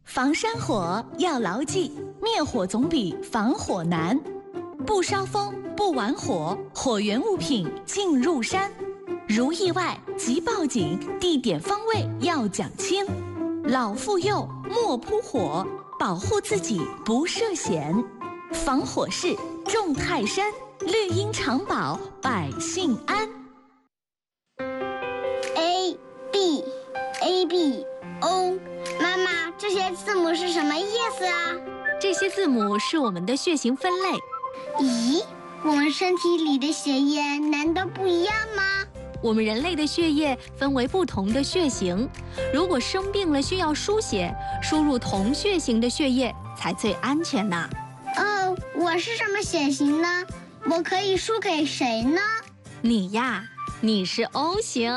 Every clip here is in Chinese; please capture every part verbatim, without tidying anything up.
防山火要牢记，灭火总比防火难。不烧风，不玩火，火源物品进入山。如意外即报警，地点方位要讲清。老妇幼莫扑火，保护自己不涉险。防火势重泰山，绿荫长保百姓安。 A B A B O， 妈妈，这些字母是什么意思啊？ 这些字母是我们的血型分类。 咦，我们身体里的血液难道不一样吗？ 我们人类的血液分为不同的血型，如果生病了需要输血，输入同血型的血液才最安全呢。 哦，我是什么血型呢？我可以输给谁呢？ 你呀，你是 O 型。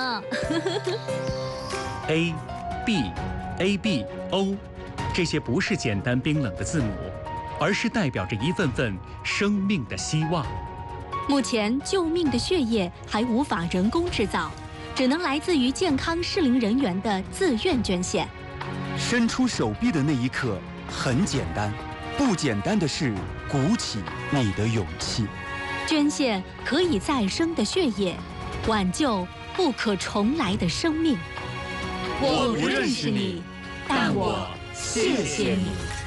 A B A B O， 这些不是简单冰冷的字母，而是代表着一份份生命的希望。 目前救命的血液还无法人工制造，只能来自于健康适龄人员的自愿捐献。 伸出手臂的那一刻很简单，不简单的是鼓起你的勇气。 捐献可以再生的血液，挽救不可重来的生命。 我不认识你，但我谢谢你。